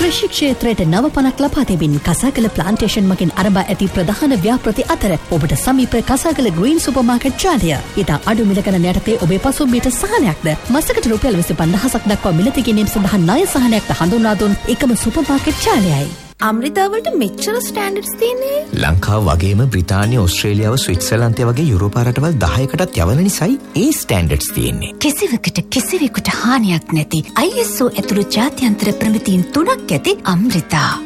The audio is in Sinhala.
කෘෂි ක්ෂේත්‍රයට නව පණක් ලබා දෙමින් කසාකල ප්ලාන්ටේෂන් මගින් ආරම්භ ඇති ප්‍රධාන ව්‍යාපෘති අතර ඔබට සමීප කසාකල ග්‍රීන් සුපර්මාකට් ජාලය. ඉතා අඩු මිල ගණන යටතේ ඔබේ පසුම්බියට සහනයක්ද මාසකට රුපියල් 25000ක් දක්වා මිලදී ගැනීම සඳහා ණය සහනයක්ද හඳුන්වා දුන් එකම සුපර්මාකට් ජාලයයි. අමෘතාවලට මෙච්චර ස්ටෑන්ඩඩ්ස් තියෙන්නේ ලංකාව වගේම බ්‍රිතාන්‍ය ඕස්ට්‍රේලියාව ස්විට්සර්ලන්තය වගේ යුරෝපා රටවල් 10කටත් යවන නිසායි ඒ ස්ටෑන්ඩඩ්ස් තියෙන්නේ. කිසිවකට කිසිවෙකුට හානියක් නැති ISO ඇතුළු ජාත්‍යන්තර ප්‍රමිතීන් 3ක් ඇති අමෘතා.